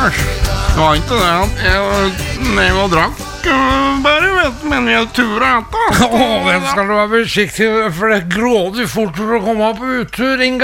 Lars. Det var inte det att när jag drack bare vet, men jag tur att Den skal du være forsiktig, for det grådig fort for å komme på uttur, Inga.